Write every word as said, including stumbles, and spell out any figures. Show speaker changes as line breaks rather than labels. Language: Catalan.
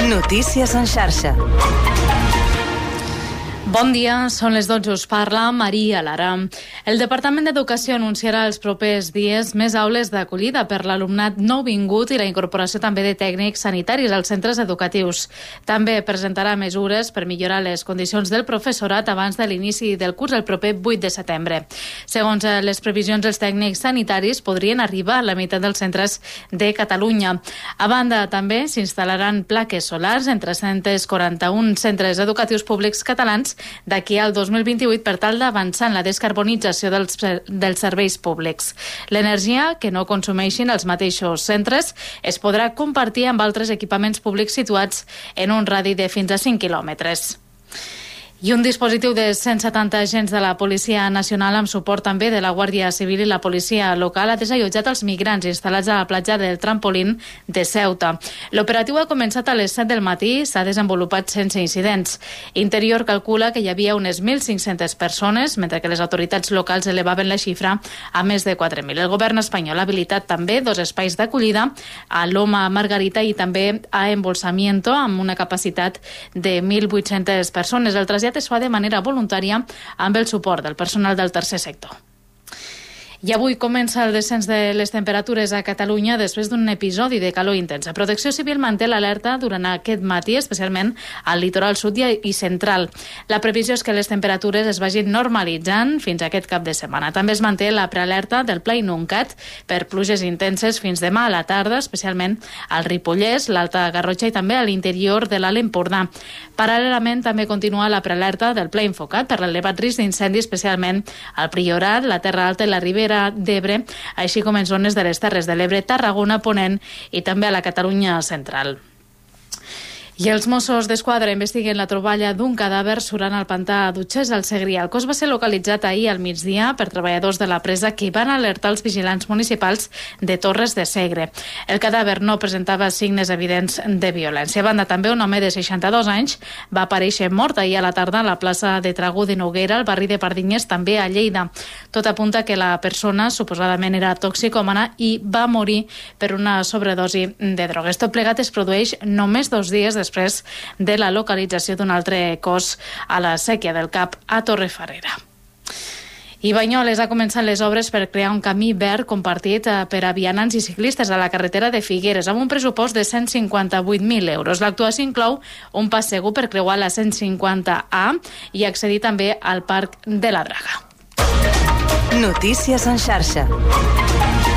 Notícies en xarxa.
Bon dia, són les dotze, us parla Maria Lara. El Departament d'Educació anunciarà els propers dies més aules d'acollida per l'alumnat nouvingut i la incorporació també de tècnics sanitaris als centres educatius. També presentarà mesures per millorar les condicions del professorat abans de l'inici del curs el proper vuit de setembre. Segons les previsions, els tècnics sanitaris podrien arribar a la meitat dels centres de Catalunya. A banda, també s'instal·laran plaques solars en tres-cents quaranta-un centres educatius públics catalans d'aquí al dos mil vint-i-vuit per tal d'avançar en la descarbonització dels, dels serveis públics. L'energia que no consumeixin els mateixos centres es podrà compartir amb altres equipaments públics situats en un radi de fins a cinc quilòmetres. I un dispositiu de cent setanta agents de la Policia Nacional amb suport també de la Guàrdia Civil i la policia local ha desallotjat els migrants instal·lats a la platja del Trampolín de Ceuta. L'operatiu ha començat a les set del matí, s'ha desenvolupat sense incidents. Interior calcula que hi havia unes mil cinc-centes persones, mentre que les autoritats locals elevaven la xifra a més de quatre mil. El govern espanyol ha habilitat també dos espais d'acollida, a Loma Margarita i també a Embolsamiento, amb una capacitat de mil vuit-centes persones. El trasllat es fa de manera voluntària amb el suport del personal del tercer sector. I avui comença el descens de les temperatures a Catalunya després d'un episodi de calor intensa. Protecció Civil manté l'alerta durant aquest matí, especialment al litoral sud i central. La previsió és que les temperatures es vagin normalitzant fins a aquest cap de setmana. També es manté la prealerta del Pla Inuncat per pluges intenses fins demà a la tarda, especialment al Ripollès, l'Alta Garrotxa i també a l'interior de l'Alt Empordà. Paral·lelament també continua la prealerta del Pla Infocat per l'elevat risc d'incendi, especialment al Priorat, la Terra Alta i la Ribera d'Ebre, així com en zones de les Terres de l'Ebre, Tarragona, Ponent i també a la Catalunya central. I els Mossos d'Esquadra investiguen la troballa d'un cadàver surant al pantà d'Utxès al Segrià. El cos va ser localitzat ahir al migdia per treballadors de la presa que van alertar els vigilants municipals de Torres de Segre. El cadàver no presentava signes evidents de violència. A banda, també un home de seixanta-dos anys va aparèixer mort ahir a la tarda a la plaça de Tragú de Noguera, al barri de Pardinyers, també a Lleida. Tot apunta que la persona suposadament era toxicòmana i va morir per una sobredosi de drogues. Tot plegat es produeix només dos dies després després de la localització d'un altre cos a la Sèquia del Cap a Torrefarrera. I Banyoles ha començat les obres per crear un camí verd compartit per a vianants i ciclistes a la carretera de Figueres amb un pressupost de cent cinquanta-vuit mil euros. L'actuació inclou un pas segur per creuar la cent cinquanta A i accedir també al Parc de la Draga.
Notícies en xarxa.